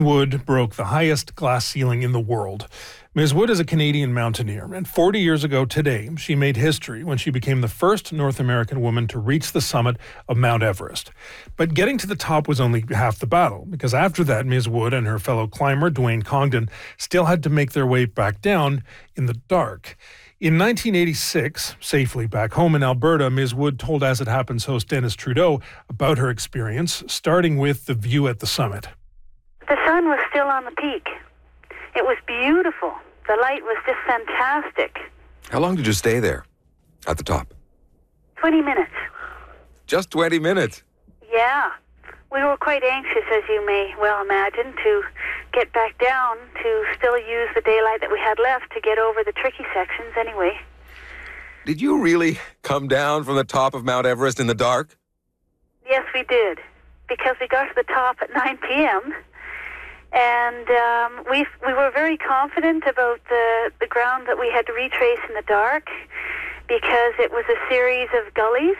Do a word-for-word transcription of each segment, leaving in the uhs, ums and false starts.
Wood broke the highest glass ceiling in the world. Miz Wood is a Canadian mountaineer, and forty years ago today, she made history when she became the first North American woman to reach the summit of Mount Everest. But getting to the top was only half the battle, because after that, Miz Wood and her fellow climber, Dwayne Congdon, still had to make their way back down in the dark. In nineteen eighty-six, safely back home in Alberta, Miz Wood told As It Happens host Dennis Trudeau about her experience, starting with the view at the summit. The sun was still on the peak. It was beautiful. The light was just fantastic. How long did you stay there, at the top? twenty minutes. Just twenty minutes? Yeah. We were quite anxious, as you may well imagine, to get back down, to still use the daylight that we had left to get over the tricky sections anyway. Did you really come down from the top of Mount Everest in the dark? Yes, we did, because we got to the top at nine p.m., and um, we we were very confident about the, the ground that we had to retrace in the dark, because it was a series of gullies,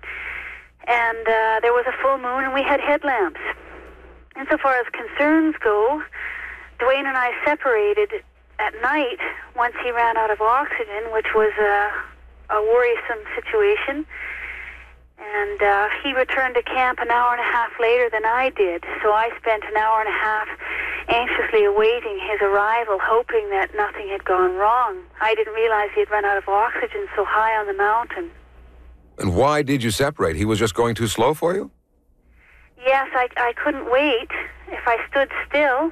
and uh, there was a full moon, and we had headlamps. Insofar as concerns go, Dwayne and I separated at night once he ran out of oxygen, which was a, a worrisome situation. And uh, he returned to camp an hour and a half later than I did, so I spent an hour and a half anxiously awaiting his arrival, hoping that nothing had gone wrong. I didn't realize he had run out of oxygen so high on the mountain. And why did you separate? He was just going too slow for you? Yes, I, I couldn't wait. If I stood still,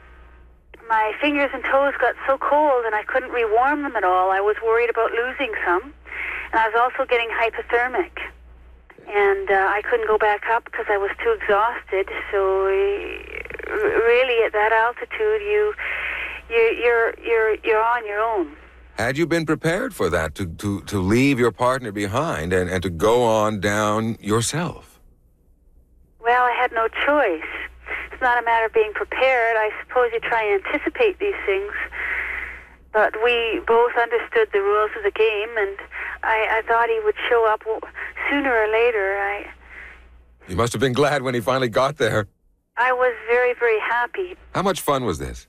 my fingers and toes got so cold and I couldn't rewarm them at all. I was worried about losing some, and I was also getting hypothermic. And uh, I couldn't go back up because I was too exhausted. So uh, really, at that altitude, you, you you're you're you're on your own. Had you been prepared for that, to to, to leave your partner behind and, and to go on down yourself? Well, I had no choice. It's not a matter of being prepared. I suppose you try and anticipate these things. But we both understood the rules of the game, and I, I thought he would show up sooner or later. I. You must have been glad when he finally got there. I was very, very happy. How much fun was this?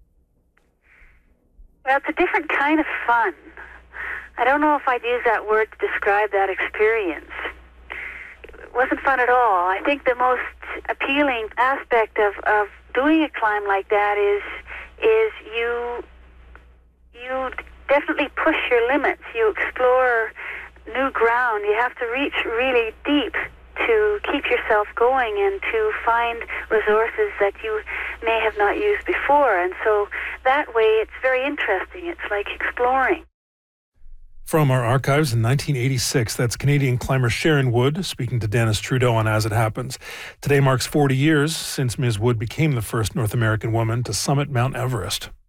Well, it's a different kind of fun. I don't know if I'd use that word to describe that experience. It wasn't fun at all. I think the most appealing aspect of, of doing a climb like that is is you you definitely push your limits. You explore new ground. You have to reach really deep to keep yourself going and to find resources that you may have not used before. And so that way it's very interesting. It's like exploring. From our archives in nineteen eighty-six, that's Canadian climber Sharon Wood speaking to Dennis Trudeau on As It Happens. Today marks forty years since Miz Wood became the first North American woman to summit Mount Everest.